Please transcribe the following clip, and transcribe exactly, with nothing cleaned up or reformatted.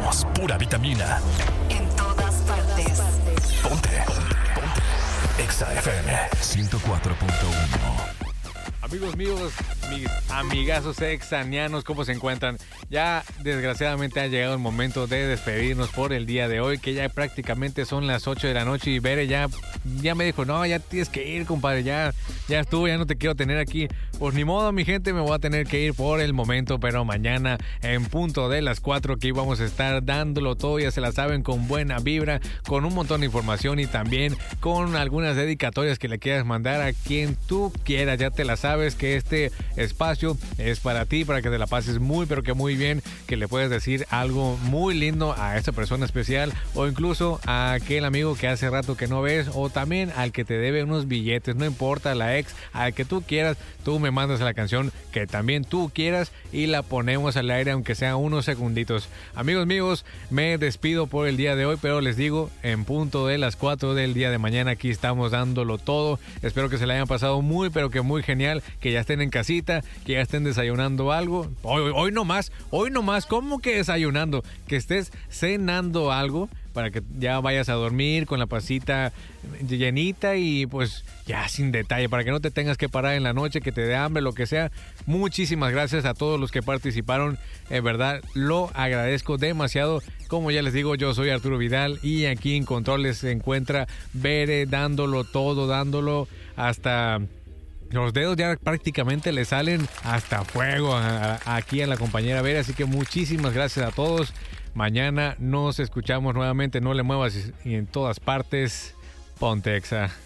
Somos pura vitamina. En todas partes. Ponte. Ponte. Ponte. Exa F M ciento cuatro punto uno. Amigos míos, mis amigazos exanianos, ¿cómo se encuentran? Ya desgraciadamente ha llegado el momento de despedirnos por el día de hoy, que ya prácticamente son las ocho de la noche y Bere ya, ya me dijo, no, ya tienes que ir, compadre, ya, ya estuvo, ya no te quiero tener aquí. Pues ni modo, mi gente, me voy a tener que ir por el momento, pero mañana en punto de las cuatro que íbamos a estar dándolo todo, ya se la saben, con buena vibra, con un montón de información y también con algunas dedicatorias que le quieras mandar a quien tú quieras, ya te la sabes. Sabes que este espacio es para ti, para que te la pases muy, pero que muy bien, que le puedes decir algo muy lindo a esa persona especial o incluso a aquel amigo que hace rato que no ves o también al que te debe unos billetes, no importa, la ex, al que tú quieras, tú me mandas la canción que también tú quieras y la ponemos al aire aunque sea unos segunditos. Amigos míos, me despido por el día de hoy, pero les digo, en punto de las cuatro del día de mañana aquí estamos dándolo todo. Espero que se la hayan pasado muy, pero que muy genial, que ya estén en casita, que ya estén desayunando algo. Hoy, hoy, hoy no más, hoy no más, ¿cómo que desayunando? Que estés cenando algo para que ya vayas a dormir con la pasita llenita y pues ya sin detalle, para que no te tengas que parar en la noche, que te dé hambre, lo que sea. Muchísimas gracias a todos los que participaron, en verdad lo agradezco demasiado. Como ya les digo, yo soy Arturo Vidal y aquí en Controles se encuentra Bere dándolo todo, dándolo hasta... Los dedos ya prácticamente le salen hasta fuego a, a, aquí a la compañera Bere, así que muchísimas gracias a todos. Mañana nos escuchamos nuevamente, no le muevas y en todas partes, ponte Exa.